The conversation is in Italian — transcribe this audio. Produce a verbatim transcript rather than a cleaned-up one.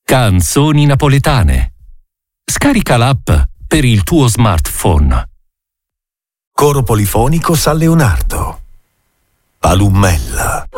Canzoni napoletane. Scarica l'app per il tuo smartphone. Coro polifonico San Leonardo. Palumella.